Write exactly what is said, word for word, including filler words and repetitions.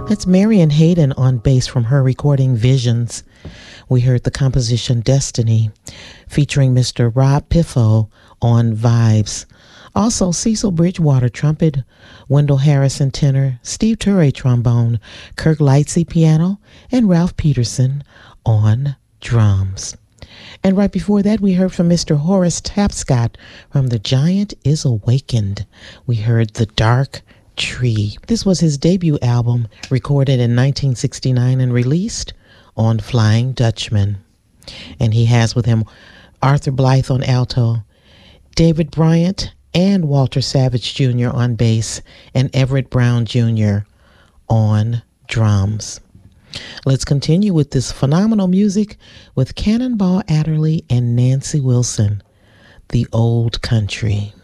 That's Marian Hayden on bass from her recording Visions. We heard the composition Destiny featuring Mister Rob Piffo on vibes. Also Cecil Bridgewater trumpet, Wendell Harrison tenor, Steve Turre trombone, Kirk Lightsey piano, and Ralph Peterson on drums. And right before that, we heard from Mister Horace Tapscott from The Giant is Awakened. We heard The Dark Tree. This was his debut album, recorded in nineteen sixty-nine and released on Flying Dutchman. And he has with him Arthur Blythe on alto, David Bryant and Walter Savage Junior on bass, and Everett Brown Junior on drums. Let's continue with this phenomenal music with Cannonball Adderley and Nancy Wilson, The Old Country.